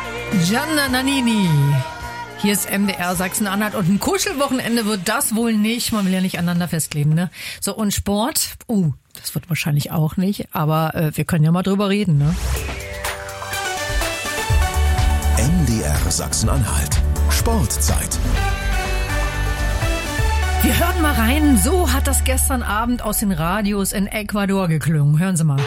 Gianna Nannini. Hier ist MDR Sachsen-Anhalt und ein Kuschelwochenende wird das wohl nicht. Man will ja nicht aneinander festkleben, ne? So, und Sport? Das wird wahrscheinlich auch nicht, aber wir können ja mal drüber reden, ne? MDR Sachsen-Anhalt. Sportzeit. Wir hören mal rein. So hat das gestern Abend aus den Radios in Ecuador geklungen. Hören Sie mal.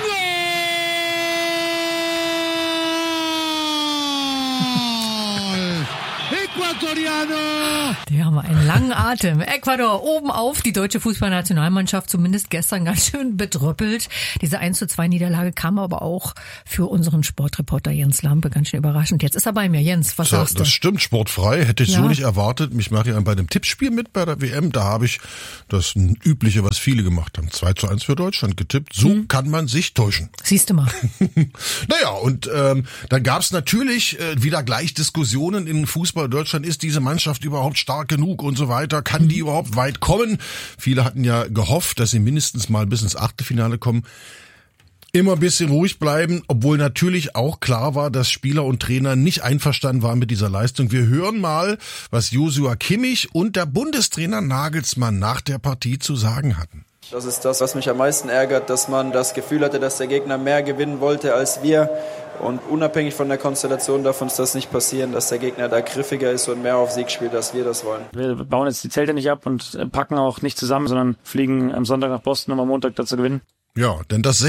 Die haben einen langen Atem. Ecuador oben auf, die deutsche Fußballnationalmannschaft zumindest gestern ganz schön bedröppelt. Diese 1:2 Niederlage kam aber auch für unseren Sportreporter Jens Lampe ganz schön überraschend. Jetzt ist er bei mir. Jens, was sagst du? Das stimmt, sportfrei. Hätte ich so nicht erwartet. Mich mache ja bei dem Tippspiel mit bei der WM. Da habe ich das Übliche, was viele gemacht haben. 2:1 für Deutschland getippt. So kann man sich täuschen. Siehst du mal. Naja, und dann gab es natürlich wieder gleich Diskussionen in Fußball. Deutschland, ist diese Mannschaft überhaupt stark genug und so weiter? Kann die überhaupt weit kommen? Viele hatten ja gehofft, dass sie mindestens mal bis ins Achtelfinale kommen. Immer ein bisschen ruhig bleiben, obwohl natürlich auch klar war, dass Spieler und Trainer nicht einverstanden waren mit dieser Leistung. Wir hören mal, was Joshua Kimmich und der Bundestrainer Nagelsmann nach der Partie zu sagen hatten. Das ist das, was mich am meisten ärgert, dass man das Gefühl hatte, dass der Gegner mehr gewinnen wollte als wir. Und unabhängig von der Konstellation darf uns das nicht passieren, dass der Gegner da griffiger ist und mehr auf Sieg spielt, als wir das wollen. Wir bauen jetzt die Zelte nicht ab und packen auch nicht zusammen, sondern fliegen am Sonntag nach Boston, um am Montag dazu gewinnen. Ja, denn das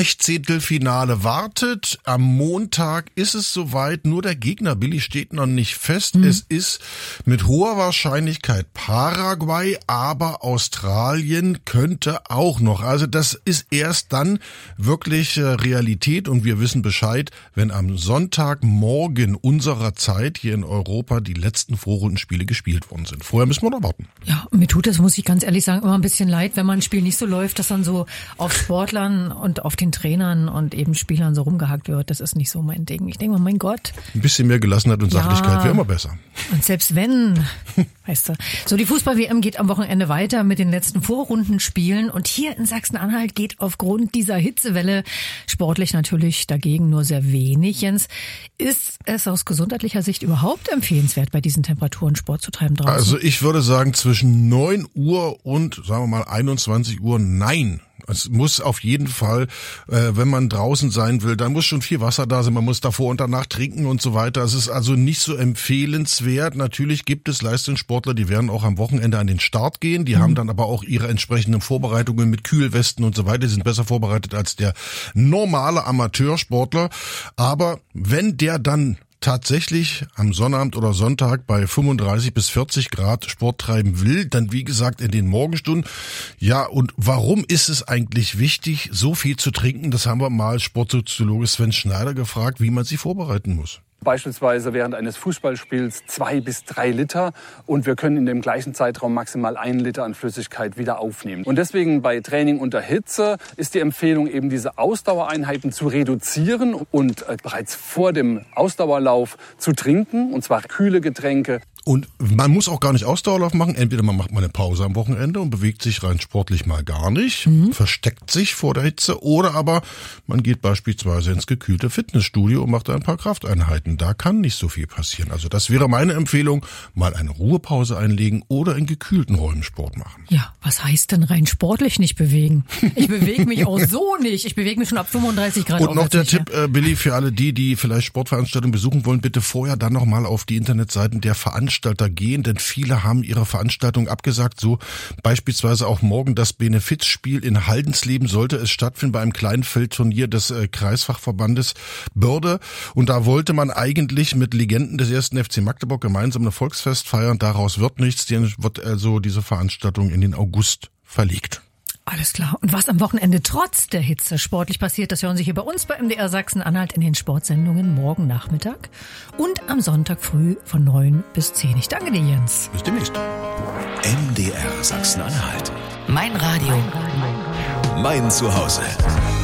16. wartet. Am Montag ist es soweit. Nur der Gegner, Billy, steht noch nicht fest. Es ist mit hoher Wahrscheinlichkeit Paraguay, aber Australien könnte auch noch. Also das ist erst dann wirklich Realität und wir wissen Bescheid, wenn am Sonntagmorgen unserer Zeit hier in Europa die letzten Vorrundenspiele gespielt worden sind. Vorher müssen wir noch warten. Ja, mir tut das, muss ich ganz ehrlich sagen, immer ein bisschen leid, wenn mal ein Spiel nicht so läuft, dass dann so auf Sportlern und auf den Trainern und eben Spielern so rumgehackt wird. Das ist nicht so mein Ding. Ich denke mal, mein Gott. Ein bisschen mehr Gelassenheit und Sachlichkeit wäre immer besser. Und selbst wenn, weißt du. So, die Fußball-WM geht am Wochenende weiter mit den letzten Vorrundenspielen. Und hier in Sachsen-Anhalt geht aufgrund dieser Hitzewelle sportlich natürlich dagegen nur sehr wenig. Jens, ist es aus gesundheitlicher Sicht überhaupt empfehlenswert, bei diesen Temperaturen Sport zu treiben draußen? Also ich würde sagen, zwischen 9 Uhr und, sagen wir mal, 21 Uhr, nein. Es muss auf jeden Fall, wenn man draußen sein will, dann muss schon viel Wasser da sein, man muss davor und danach trinken und so weiter. Es ist also nicht so empfehlenswert. Natürlich gibt es Leistungssportler, die werden auch am Wochenende an den Start gehen. Die haben dann aber auch ihre entsprechenden Vorbereitungen mit Kühlwesten und so weiter. Die sind besser vorbereitet als der normale Amateursportler. Aber wenn der dann tatsächlich am Sonnabend oder Sonntag bei 35 bis 40 Grad Sport treiben will, dann wie gesagt in den Morgenstunden. Ja, und warum ist es eigentlich wichtig, so viel zu trinken? Das haben wir mal Sportsoziologe Sven Schneider gefragt, wie man sich vorbereiten muss. Beispielsweise während eines Fußballspiels 2 bis 3 Liter und wir können in dem gleichen Zeitraum maximal 1 Liter an Flüssigkeit wieder aufnehmen. Und deswegen bei Training unter Hitze ist die Empfehlung eben diese Ausdauereinheiten zu reduzieren und bereits vor dem Ausdauerlauf zu trinken, und zwar kühle Getränke. Und man muss auch gar nicht Ausdauerlauf machen. Entweder man macht mal eine Pause am Wochenende und bewegt sich rein sportlich mal gar nicht, versteckt sich vor der Hitze, oder aber man geht beispielsweise ins gekühlte Fitnessstudio und macht ein paar Krafteinheiten. Da kann nicht so viel passieren. Also das wäre meine Empfehlung, mal eine Ruhepause einlegen oder in gekühlten Räumen Sport machen. Ja, was heißt denn rein sportlich nicht bewegen? Ich bewege mich auch so nicht. Ich bewege mich schon ab 35 Grad. Und noch der Tipp, Billy, für alle die vielleicht Sportveranstaltungen besuchen wollen, bitte vorher dann nochmal auf die Internetseiten der Veranstalter gehen, denn viele haben ihre Veranstaltung abgesagt. So beispielsweise auch morgen das Benefizspiel in Haldensleben sollte es stattfinden bei einem kleinen Feldturnier des Kreisfachverbandes Börde. Und da wollte man eigentlich mit Legenden des 1. FC Magdeburg gemeinsam ein Volksfest feiern. Daraus wird nichts, wird also diese Veranstaltung in den August verlegt. Alles klar. Und was am Wochenende trotz der Hitze sportlich passiert, das hören Sie hier bei uns bei MDR Sachsen-Anhalt in den Sportsendungen morgen Nachmittag und am Sonntag früh von 9 bis 10. Ich danke dir, Jens. Bis demnächst. MDR Sachsen-Anhalt. Mein Radio. Mein Zuhause.